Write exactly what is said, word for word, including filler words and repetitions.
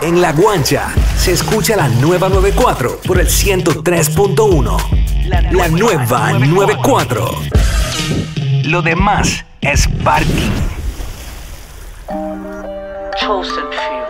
En La Guancha se escucha la nueva noventa y cuatro por el ciento tres punto uno. La nueva noventa y cuatro. Lo demás es parking. Chosen few.